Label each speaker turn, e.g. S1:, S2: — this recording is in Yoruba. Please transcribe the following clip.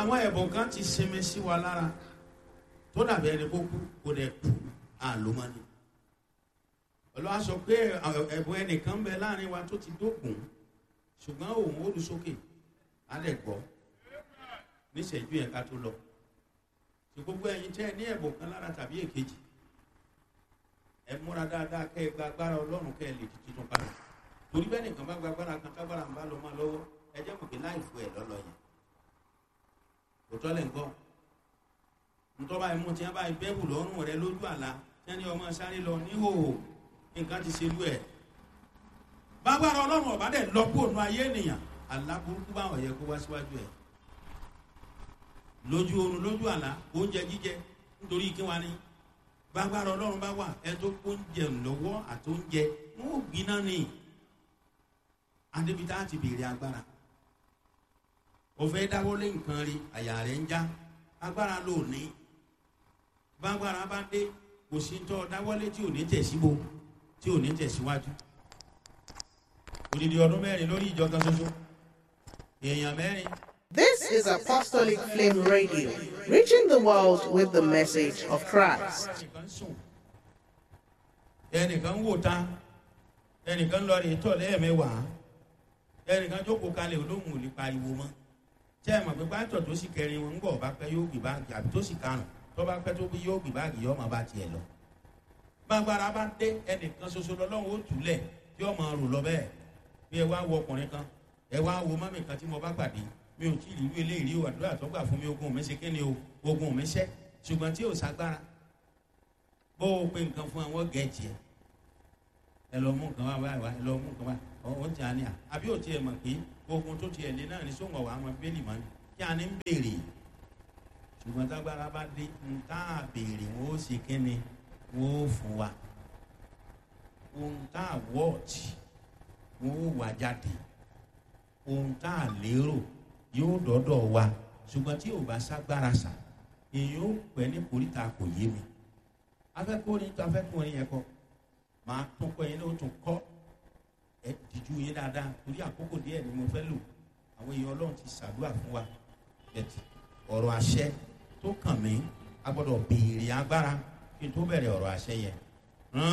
S1: àwọn ẹ̀bùn kan ti sinmi sí wa lára tó dàbí ẹni kó kú kó dẹ̀ kú àlómọ́ni. Olúwa sọ pé ẹ̀bùn ẹnìkan bẹ láàrin wa tó ti dókun ṣùgbọ́n òun ó lu sókè á lẹ̀ gbọ́ níṣẹ́jú yẹn ká tó lọ. Tí gbogbo ẹ̀yin tẹ́ ẹ ní ẹ̀bùn kan lára tàbí èkejì, ẹ múra dáadáa kẹ́ ẹ gba agbára Ọlọ́run kẹ́ ẹ lè di títún padà. Torí bẹ́ẹ̀ nìkan bá gba agbára kan tágbára ń bá lọ máa lọ́wọ́, ẹ jẹ́ mọ̀ pé láì fún ẹ lọ́lọ́ yẹn. Òtọ́ lẹ̀ ń gbọ́. Ntọ́ báyìí mú tí wọ́n báyìí bẹ́ẹ̀bù lọ́rùn rẹ lójú àlá tí wọ́n ní ọmọ sáré lọ níhòòhò nǹkan ti ṣe lú ẹ̀. Bágbára Ọlọ́run ọ̀bá dẹ̀ lọ kó ònú ayé ènìyàn, àlá burúkú báwọn yẹ kó wá síwájú ẹ̀. Lójú oorun lójú àlá oúnjẹ jíjẹ nítorí kí wá ní. Bágbára Ọlọ́run bá wà ẹ tó kó oúnjẹ lọ́wọ́ àti oúnjẹ wọn ò gbiná ni. Adébítà ti béèrè agbára. Ó fẹ́ dáwọ́lé nǹkan rí àyà rẹ̀ ń já agbára ló ní. Bágbára bá dé kò sí tọ́ dáwọ́lé tí ò ní tẹ̀síbo tí ò ní tẹ̀síwájú. Odidi ọdún 4 lórí ìjọ kan ṣoṣo èèyàn 4.
S2: This is Apostolic Flame Radio, reaching the world with the message of Christ.
S1: Ẹnìkan wò ta, ẹnìkan lọ rí tọ̀ lẹ́ẹ̀mẹ́wàá, ẹnìkan jókòó kalẹ̀ olóhùn ò lè pariwo mọ́. Ṣé ẹ mọ̀ pé pásítọ̀ tó sì kẹrin wọn ń bọ̀ bá pẹ́ yóò gbé báàgì àbí tó sì karùn-ún tó bá pẹ́ tó bí yóò gbé báàgì yóò máa bá tiẹ̀ lọ. Bágbára bá dé ẹnìkan ṣoṣo lọ́lọ́run ó túlẹ̀ tí ó máa rò lọ bẹ́ẹ̀. Bí ẹ wá wo ọkùnrin kan, ẹ wá wo mọ́mì kan tí mo bá pàdé, mi ò tí ì rí irú eléyìí o, àdúrà tó gbà fún mi ogun mi ṣe kí ni o, ogun mi ṣẹ́, ṣùgbọ́n tí ò ságbára. Bó o pe nǹkan fún àwọn gẹ̀ẹ́jì ẹ̀, ẹ lọ mú nǹkan wá wá, ẹ lọ mú nǹkan wá, ó ti àní à, àbí ò tiẹ̀ mọ̀ pé ogun tó tiẹ̀ lé náà ní sóńgọ̀ wà á mọ bẹ́ẹ̀lì mọ́ ni kí a ní ń béèrè. Ṣùgbọ́n tágbára bá dé ń tá a béèrè wọn ó ṣe kí ni wọn ó fún wa. Ohun tá a wọ́ọ̀tì wọn ó wà jáde. Ohun tá a lérò yóò dọ́dọ̀ wa. Ṣùgbọ́n tí ò bá ságbára sà, èyí ó pẹ́ ní koríta kò yé mi. Afẹ́kùnrin yẹn kọ, màá tún kọ́ yẹn ní o tún kọ́. Ẹ dìjú yín dáadáa torí àkókò díẹ̀ ni mo fẹ́ lò. Àwọn èèyàn Ọlọ́run ti ṣàdúrà fún wa. Ọ̀rọ̀ àṣẹ tó kàn mí, a gbọ́dọ̀ béèrè agbára kí n tó bẹ̀rẹ̀ ọ̀rọ̀ àṣẹ yẹn.